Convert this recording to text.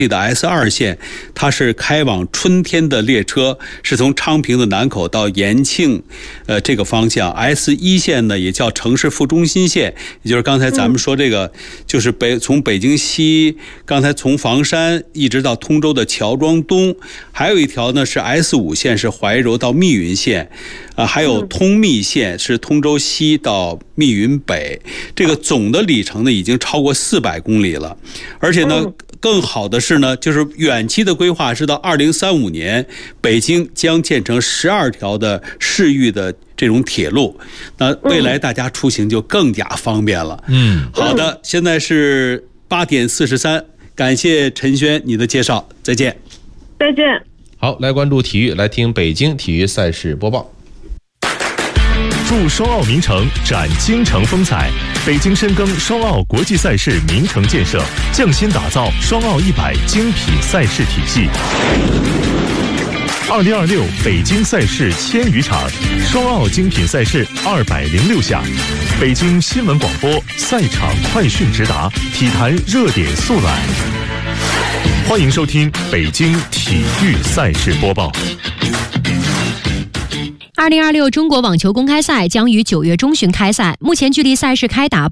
的 S2 线，它是开往春天的列车，是从昌平的南口到延庆，这个方向。S1 线呢，也叫城市副中心线，也就是刚才咱们说这个，就是从北京西，刚才从房山一直到通州的乔庄东，还有一条呢是 S5 线，是怀柔到密云线，还有通密线是通州西到密云北，这个总的里程呢已经超过400公里了，而且呢。更好的是呢，就是远期的规划是到2035年，北京将建成12条的市域的这种铁路，那未来大家出行就更加方便了。好的，现在是8点43，感谢陈轩你的介绍，再见。 再见。 好，来关注体育，来听北京体育赛事播报。 助双奥名城展京城风采，北京深耕双奥国际赛事名城建设，匠心打造双奥100精品赛事体系。2026北京赛事1000余场，双奥精品赛事206项，北京新闻广播赛场快讯直达，体坛热点速览。欢迎收听北京体育赛事播报。 2026中国网球公开赛将于9月中旬开赛，目前距离赛事开打